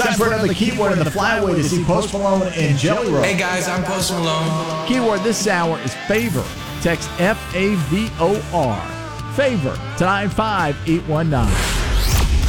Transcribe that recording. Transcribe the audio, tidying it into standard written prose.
Time for another keyword in the flyway to see Post Malone and Jelly Roll. Hey guys, I'm Post Malone. Keyword this hour is favor. Text FAVOR. Favor to 95819.